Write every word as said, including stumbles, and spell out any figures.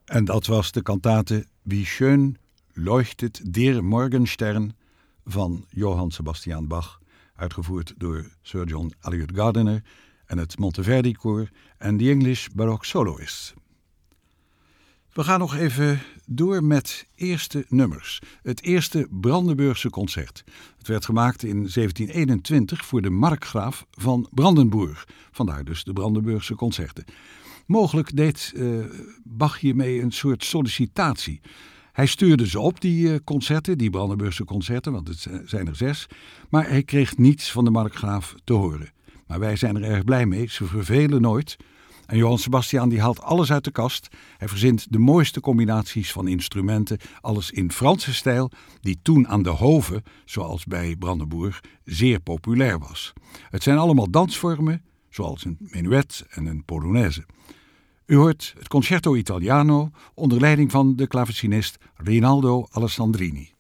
En dat was de kantate Wie schön leuchtet der Morgenstern van Johann Sebastian Bach, uitgevoerd door Sir John Eliot Gardiner en het Monteverdi Koor en de English Baroque Soloists. We gaan nog even door met eerste nummers. Het eerste Brandenburgse concert. Het werd gemaakt in zeventien eenentwintig voor de markgraaf van Brandenburg. Vandaar dus de Brandenburgse concerten. Mogelijk deed uh, Bach hiermee een soort sollicitatie. Hij stuurde ze op, die uh, concerten, die Brandenburgse concerten, want het zijn er zes. Maar hij kreeg niets van de markgraaf te horen. Maar wij zijn er erg blij mee, ze vervelen nooit. En Johann Sebastian die haalt alles uit de kast. Hij verzint de mooiste combinaties van instrumenten, alles in Franse stijl, die toen aan de hoven, zoals bij Brandenburg, zeer populair was. Het zijn allemaal dansvormen, zoals een menuet en een polonaise. U hoort het Concerto Italiano onder leiding van de klavecinist Rinaldo Alessandrini.